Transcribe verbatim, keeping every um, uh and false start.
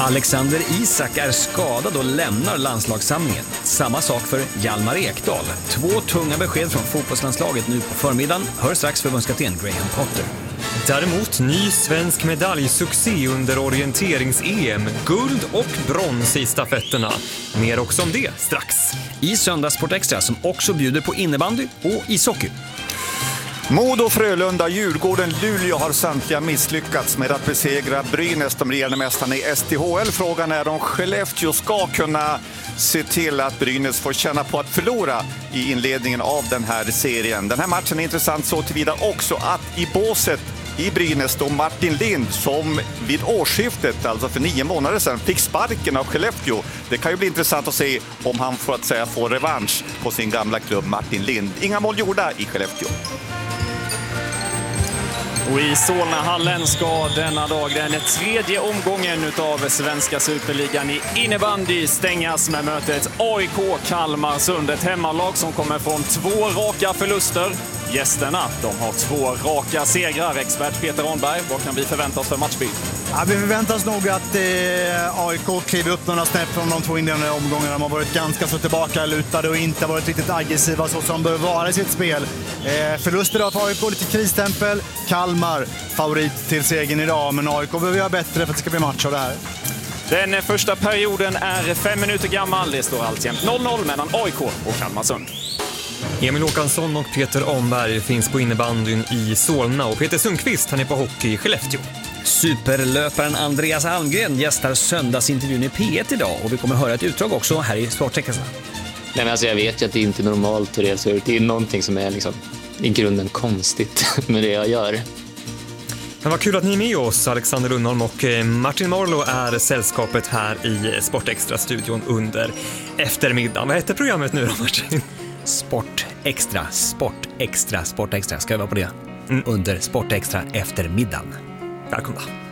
Alexander Isak är skadad och lämnar landslagssamlingen. Samma sak för Hjalmar Ekdal. Två tunga besked från fotbollslandslaget nu på förmiddagen. Hör strax förbundskapten Graham Potter. Däremot ny svensk medaljsuccé under orienterings-E M. Guld och brons i stafetterna. Mer också om det strax. I söndags Sport Extra som också bjuder på innebandy och ishockey. Modo, Frölunda, Djurgården, Luleå har samtliga misslyckats med att besegra Brynäs, de regerande mästarna i S T H L. Frågan är om Skellefteå ska kunna se till att Brynäs får känna på att förlora i inledningen av den här serien. Den här matchen är intressant så tillvida också att i båset i Brynäs står Martin Lind som vid årsskiftet, alltså för nio månader sedan, fick sparken av Skellefteå. Det kan ju bli intressant att se om han får att säga får revansch på sin gamla klubb Martin Lind. Inga mål gjorda i Skellefteå. Och i Solnahallen ska denna dag den tredje omgången av Svenska Superligan i innebandy stängas med mötet A I K Kalmarsund. Ett hemmalag som kommer från två raka förluster. Gästerna, de har två raka segrar. Expert Peter Ronberg, vad kan vi förvänta oss för matchbild? Ja, vi förväntar oss nog att eh, A I K kliver upp några snäpp från de två inledande omgångarna. De har varit ganska så tillbaka lutade och inte varit riktigt aggressiva så som de bör vara i sitt spel. Eh, förluster av A I K, lite kristempel. Kalmar, favorit till segern idag, men A I K behöver göra bättre för att det ska bli match av det här. Den första perioden är fem minuter gammal. Det står alltjämt noll noll mellan A I K och Kalmarsund. Emil Håkansson och Peter Omberg finns på innebandyn i Solna och Peter Sundqvist, han är på hockey i Skellefteå. Superlöparen Andreas Almgren gästar söndagsintervjun i P ett idag och vi kommer höra ett utdrag också här i Sport Extra. Nej, men alltså jag vet ju att det inte är normalt och det, så det är någonting som är liksom i grunden konstigt med det jag gör. Men vad kul att ni är med oss, Alexander Lundholm och Martin Marlow är sällskapet här i Sport Extra-studion under eftermiddagen. Vad heter programmet nu då, Martin? Sport Extra, Sport Extra, Sport Extra. Ska jag vara på det? Mm. Under Sport Extra eftermiddagen. Välkomna.